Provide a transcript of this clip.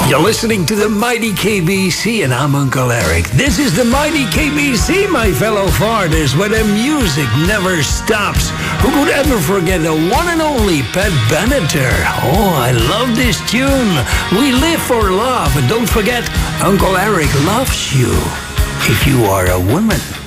You're listening to the Mighty KBC, and I'm Uncle Eric. This is the Mighty KBC, my fellow farters, where the music never stops. Who could ever forget the one and only Pat Benatar? Oh, I love this tune. We live for love, and don't forget, Uncle Eric loves you if you are a woman.